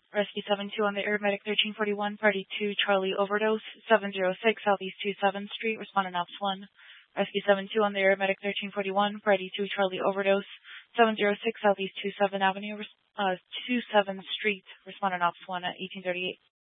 Rescue 72 on the air, medic 1341, party 2, Charlie overdose, 706 Southeast 27th Street, respondent ops 1. Rescue 72 on the air, medic 1341, party 2, Charlie overdose, 706 Southeast 27th Street, respondent ops 1 at 1838.